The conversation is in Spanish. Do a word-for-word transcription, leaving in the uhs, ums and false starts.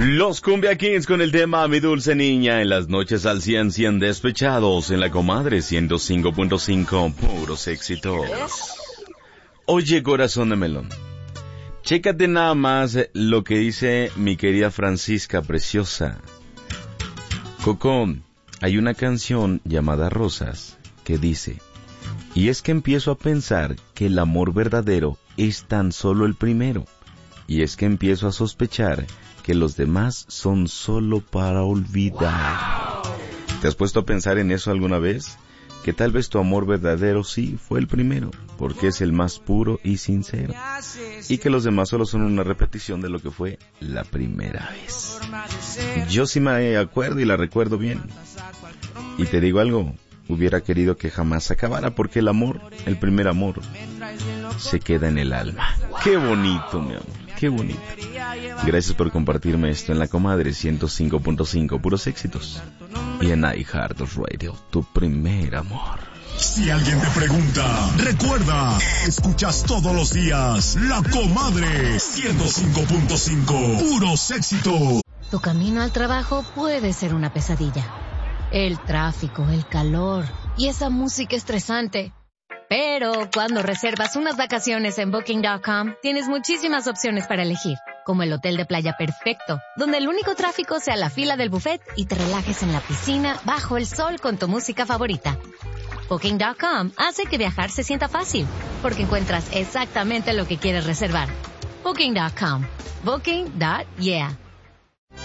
Los Cumbia Kings con el tema Mi Dulce Niña en las noches al cien, cien despechados en la comadre ciento cinco punto cinco, puros éxitos. Oye, corazón de melón, chécate nada más lo que dice mi querida Francisca preciosa. Coco, hay una canción llamada Rosas que dice: y es que empiezo a pensar que el amor verdadero es tan solo el primero, y es que empiezo a sospechar que los demás son solo para olvidar. ¿Te has puesto a pensar en eso alguna vez? Que tal vez tu amor verdadero sí fue el primero, porque es el más puro y sincero, y que los demás solo son una repetición de lo que fue la primera vez. Yo sí me acuerdo y la recuerdo bien. Y te digo algo, hubiera querido que jamás acabara, porque el amor, el primer amor, se queda en el alma. ¡Qué bonito, mi amor! ¡Qué bonito! Gracias por compartirme esto en la comadre ciento cinco punto cinco, puros éxitos. Y en iHeartRadio, tu primer amor. Si alguien te pregunta, recuerda, escuchas todos los días La Comadre ciento cinco punto cinco, puros éxitos. Tu camino al trabajo puede ser una pesadilla. El tráfico, el calor y esa música estresante. Pero cuando reservas unas vacaciones en Booking punto com, tienes muchísimas opciones para elegir, como el hotel de playa perfecto, donde el único tráfico sea la fila del buffet y te relajes en la piscina bajo el sol con tu música favorita. Booking punto com hace que viajar se sienta fácil, porque encuentras exactamente lo que quieres reservar. Booking punto com. Booking. Yeah.